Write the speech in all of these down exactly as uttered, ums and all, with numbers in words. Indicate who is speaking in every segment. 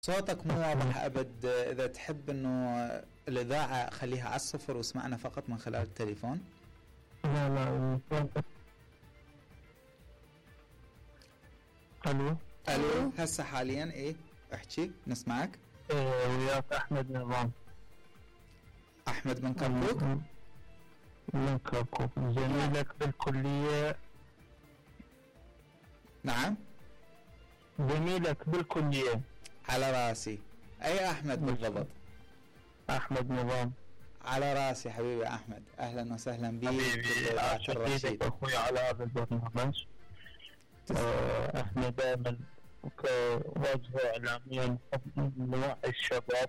Speaker 1: صوتك مو واضح أبد. إذا تحب إنه الإذاعة خليها على الصفر واسمعنا فقط من خلال التليفون.
Speaker 2: لا لا ألو
Speaker 1: ألو هسه حاليا إيه احكي نسمعك.
Speaker 2: إيه وياك أحمد نظام.
Speaker 1: أحمد من كركوك.
Speaker 2: من كركوك زميلك بالكلية.
Speaker 1: نعم
Speaker 2: زميلك بالكلية.
Speaker 1: على راسي. أي أحمد بالضبط؟
Speaker 2: أحمد نظام.
Speaker 1: على راسي حبيبي أحمد، أهلا وسهلا بك.
Speaker 2: حبيبي عاشقيك أخوي على هذا البرنامج. آه احنا دائما كواجهة إعلامية نوعي الشباب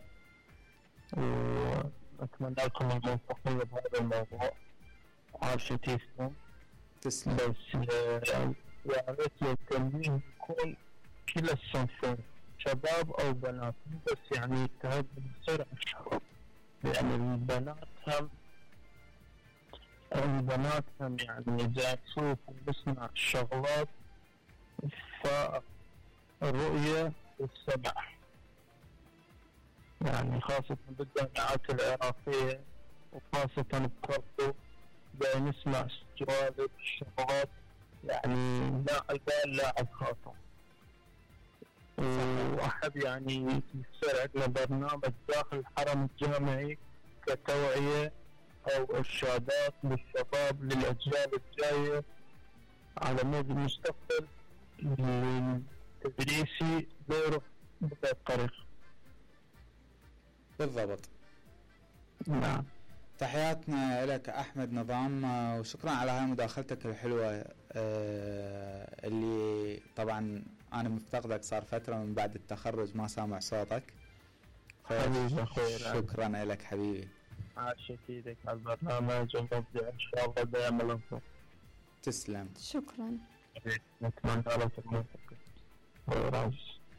Speaker 2: وأتمنى لكم الموفقية بهذا الموضوع. عاشقي تسلم.
Speaker 1: تسلم.
Speaker 2: بس آه يا ريت التنويه يكون كلا الصنفين شباب أو بنات، بس يعني يتهب بسرعة الشباب، لأن البنات هم البنات هم يعني إذا نشوف ونسمع الشغلات فالرؤية والسمع، يعني خاصة بالجامعات العراقية وخاصة بكركوك إذا نسمع جوالب الشغلات يعني لا البال لا الخاطر. وأحب يعني يصير عندنا برنامج داخل الحرم الجامعي كتوعية أو إرشادات للشباب للأجيال الجاية على مود المستقبل التدريسي دوره بهذا الطريق.
Speaker 1: بالضبط.
Speaker 2: نعم.
Speaker 1: تحياتنا لك أحمد نظام، وشكرا على هاي مداخلتك الحلوة اللي طبعا أنا مفتقدك صار فترة من بعد التخرج ما سامع صوتك.
Speaker 2: حبيبي أخوي
Speaker 1: شكرا لك حبيبي.
Speaker 2: عاشت ايدك على البرنامج ومبدع إن شاء الله دائما لكم.
Speaker 1: تسلم.
Speaker 3: شكرا.
Speaker 2: نتمنى لك الموفقية.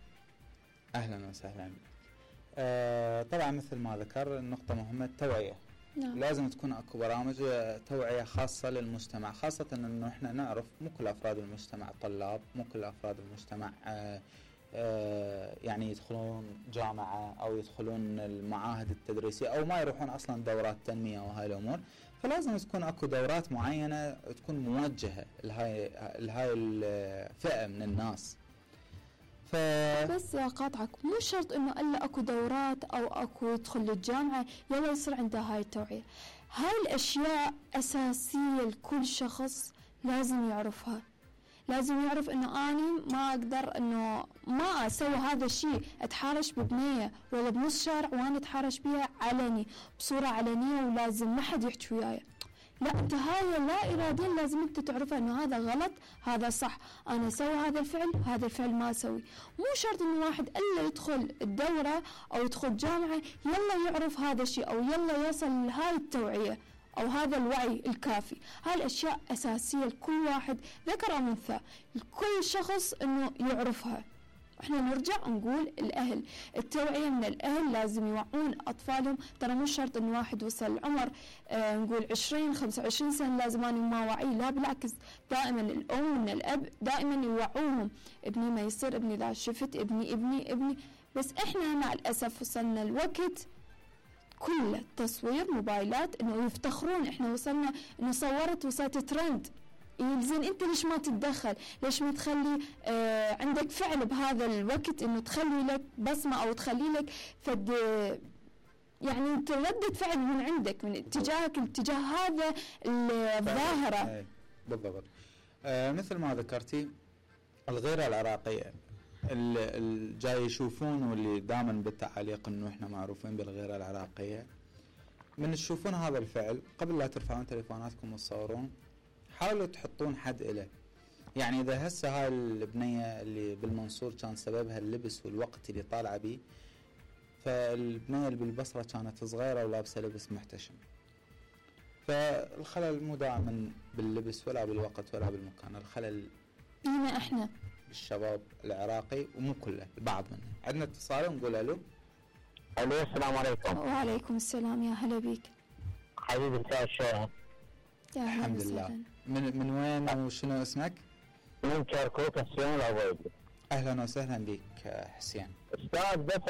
Speaker 1: أهلا وسهلا بك. آه طبعا مثل ما ذكر النقطة مهمة التوعية.
Speaker 3: نعم.
Speaker 1: لازم تكون اكو برامج توعية خاصة للمجتمع، خاصة انه احنا نعرف مو كل افراد المجتمع طلاب، مو كل افراد المجتمع آآ آآ يعني يدخلون جامعة او يدخلون المعاهد التدريسية او ما يروحون اصلا دورات تنمية وهاي الامور، فلازم تكون اكو دورات معينة تكون موجهة لهاي لهاي الفئة من الناس. ف...
Speaker 3: بس قاطعك، مو شرط انه الا اكو دورات او اكو يدخل للجامعة يلا يصير عنده هاي التوعية. هاي الاشياء اساسية لكل شخص لازم يعرفها. لازم يعرف انه اني ما اقدر انه ما اسوي هذا الشيء اتحارش ببنية ولا بنص شارع وانا اتحارش بيها علني بصورة علنية ولازم ما حد يحكي وياي. لا، انت هاي لا اراديا لازم انت تعرف انه هذا غلط هذا صح، انا اسوي هذا الفعل هذا الفعل ما اسوي. مو شرط انه واحد الا يدخل الدورة او يدخل جامعة يلا يعرف هذا الشيء او يلا يصل لهاي التوعية او هذا الوعي الكافي. هاي الاشياء اساسية لكل واحد ذكر او انثى، لكل شخص انه يعرفها. احنا نرجع نقول الاهل، التوعية من الاهل لازم يوعون اطفالهم. ترى مو شرط ان واحد وصل العمر اه نقول عشرين خمسة وعشرين سنة لازم اني ما وعي، لا بالعكس، دائما الام من الاب دائما يوعوهم. ابني ما يصير، ابني لا شفت، ابني ابني ابني بس احنا مع الاسف وصلنا الوقت كله تصوير موبايلات انه يفتخرون احنا وصلنا انه صورت وصلت ترند. زين انت ليش ما تتدخل؟ ليش ما تخلي آه عندك فعل بهذا الوقت انه تخلي لك بصمة او تخلي لك فد يعني تردد فعل من عندك من اتجاهك اتجاه هذا الظاهرة.
Speaker 1: بالضبط. آه مثل ما ذكرتي الغيرة العراقية اللي جاي يشوفون واللي دائما بالتعليق انه احنا معروفين بالغيرة العراقية، من تشوفون هذا الفعل قبل لا ترفعون تليفوناتكم وتصورون حاولوا تحطون حد إله. يعني إذا هسه هاي البنية اللي بالمنصور كان سببها اللبس والوقت اللي طالعة بيه، فالبنية اللي بالبصرة كانت صغيرة ولابسة لبس محتشم، فالخلل مو دائما باللبس ولا بالوقت ولا بالمكان، الخلل
Speaker 3: بينا احنا
Speaker 1: بالشباب العراقي ومو كله، البعض منه. عندنا اتصال نقول ألو.
Speaker 2: ألو السلام عليكم.
Speaker 3: وعليكم السلام، يا هلا بيك
Speaker 2: حبيبي انت شلون؟
Speaker 1: الحمد لله. من من وين وشنو اسمك؟
Speaker 2: من كركوك حسين العبيدي.
Speaker 1: اهلا وسهلا بك حسين.
Speaker 2: استاذ بس